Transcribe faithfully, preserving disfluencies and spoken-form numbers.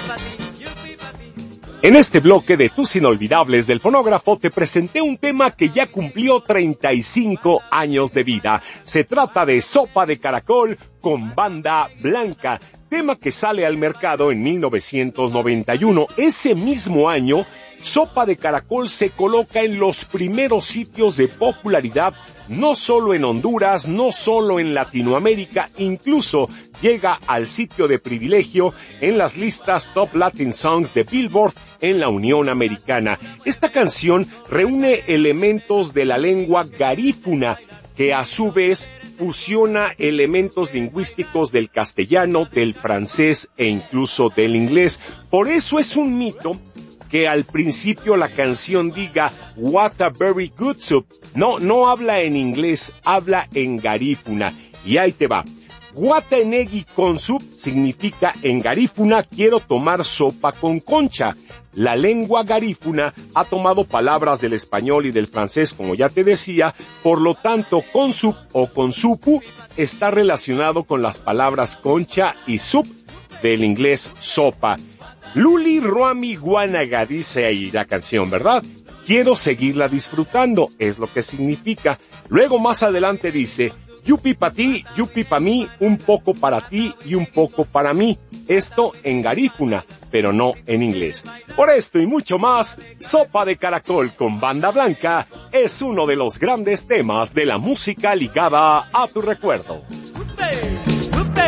En este bloque de Tus Inolvidables del Fonógrafo te presenté un tema que ya cumplió treinta y cinco años de vida. Se trata de Sopa de Caracol con Banda Blanca, tema que sale al mercado en mil novecientos noventa y uno. Ese mismo año, Sopa de Caracol se coloca en los primeros sitios de popularidad, no solo en Honduras, no solo en Latinoamérica, incluso llega al sitio de privilegio en las listas Top Latin Songs de Billboard en la Unión Americana. Esta canción reúne elementos de la lengua garífuna, que a su vez fusiona elementos lingüísticos del castellano, del francés e incluso del inglés. Por eso es un mito que al principio la canción diga "What a very good soup". No, no habla en inglés, habla en garífuna. Y ahí te va. Guatanegui con soup significa en garífuna quiero tomar sopa con concha. La lengua garífuna ha tomado palabras del español y del francés, como ya te decía, por lo tanto con soup o con supu está relacionado con las palabras concha y soup del inglés sopa. Luli Ruami Guanaga dice ahí la canción, ¿verdad? Quiero seguirla disfrutando, es lo que significa. Luego más adelante dice, yupi pa' ti, yupi pa' mí, un poco para ti y un poco para mí. Esto en garífuna, pero no en inglés. Por esto y mucho más, Sopa de Caracol con Banda Blanca es uno de los grandes temas de la música ligada a tu recuerdo.